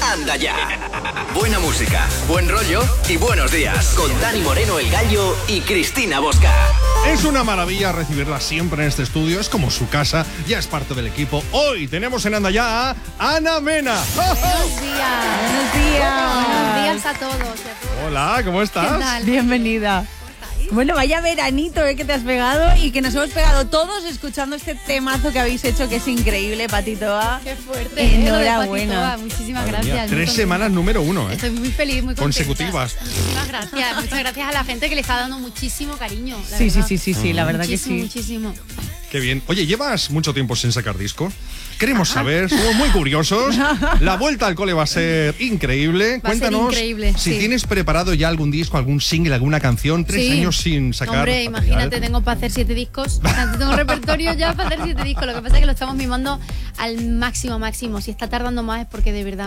Anda Ya. Buena música, buen rollo y buenos días. Con Dani Moreno, El Gallo y Cristina Bosca. Es una maravilla recibirla siempre en este estudio. Es como su casa, ya es parte del equipo. Hoy tenemos en Anda Ya a Ana Mena. Buenos días. Buenos días. Buenos días a todos y a todas. Hola, ¿cómo estás? ¿Qué tal? Bienvenida. Bueno, vaya veranito que te has pegado y que nos hemos pegado todos escuchando este temazo que habéis hecho, que es increíble, Patitoa. Qué fuerte. Enhorabuena. Muchísimas Madre mía, gracias. 3 semanas número 1, ¿eh? Estoy muy feliz, muy contenta. Consecutivas. Muchísimas gracias. Muchas gracias a la gente que le está dando muchísimo cariño. La Sí, verdad. la verdad que sí. Muchísimo. Qué bien. Oye, ¿llevas mucho tiempo sin sacar disco? Queremos saber, somos muy curiosos. La vuelta al cole va a ser increíble. Va a ser Cuéntanos increíble, si sí. tienes preparado ya algún disco, algún single, alguna canción. 3 Sí. años sin sacar Hombre, material. imagínate, tengo para hacer 7 discos. O sea, tengo repertorio ya para hacer 7 discos. Lo que pasa es que lo estamos mimando al máximo. Si está tardando más es porque de verdad